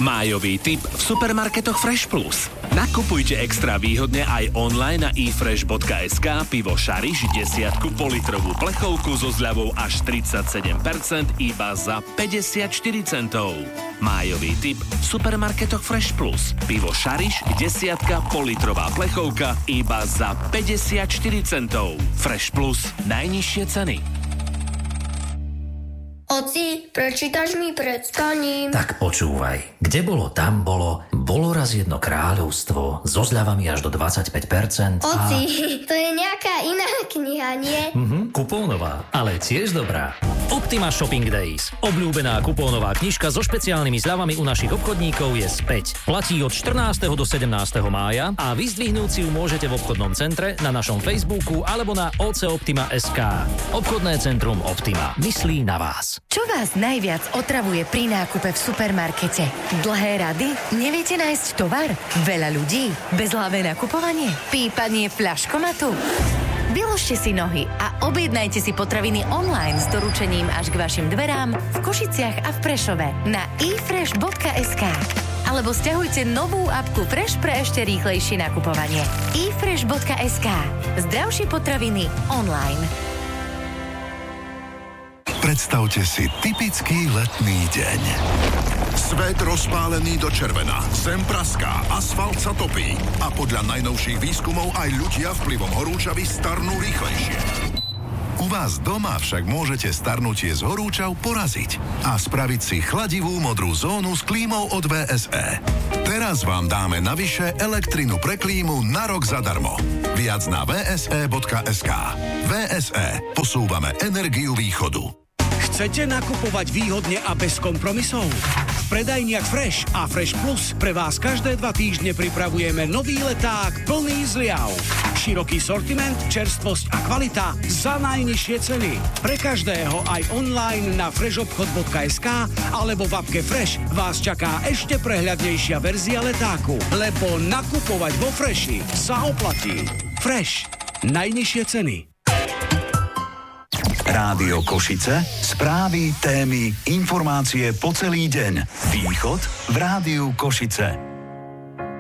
Májový tip v supermarketoch Fresh Plus. Nakupujte extra výhodne aj online na efresh.sk pivo Šariš 10 politrovú plechovku so zľavou až 37% iba za 54 centov. Májový tip v supermarketoch Fresh Plus. Pivo Šariš 10 politrová plechovka iba za 54 centov. Fresh Plus. Najnižšie ceny. Oci, prečítaš mi pred spaním? Tak počúvaj. Kde bolo, tam bolo. Bolo raz jedno kráľovstvo so zľavami až do 25%. Oci, to je nejaká iná kniha, nie? Kupónová, ale tiež dobrá. Optima Shopping Days. Obľúbená kupónová knižka so špeciálnymi zľavami u našich obchodníkov je späť. Platí od 14. do 17. mája a vyzdvihnúť si ju môžete v obchodnom centre, na našom Facebooku alebo na OCOptima.sk. Obchodné centrum Optima. Myslí na vás. Čo vás najviac otravuje pri nákupe v supermarkete? Dlhé rady? Neviete nájsť tovar? Veľa ľudí? Bezhlavé nakupovanie? Pípanie fľaškomatu? Vyložte si nohy a objednajte si potraviny online s doručením až k vašim dverám v Košiciach a v Prešove na efresh.sk. Alebo sťahujte novú apku Fresh pre ešte rýchlejšie nakupovanie. efresh.sk. Zdravšie potraviny online. Predstavte si typický letný deň. Svet rozpálený do červena, zem praská, asfalt sa topí a podľa najnovších výskumov aj ľudia vplyvom horúčavy starnú rýchlejšie. U vás doma však môžete starnutie z horúčav poraziť a spraviť si chladivú modrú zónu s klímou od VSE. Teraz vám dáme navyše elektrinu pre klímu na rok zadarmo. Viac na vse.sk. VSE. Posúvame energiu východu. Chcete nakupovať výhodne a bez kompromisov? V predajniach Fresh a Fresh Plus pre vás každé 2 týždne pripravujeme nový leták plný zliav. Široký sortiment, čerstvosť a kvalita za najnižšie ceny. Pre každého aj online na freshobchod.sk alebo v appke Fresh vás čaká ešte prehľadnejšia verzia letáku, lebo nakupovať vo Freshi sa oplatí. Fresh. Najnižšie ceny. Rádio Košice, správy, témy, informácie po celý deň. Východ v Rádiu Košice.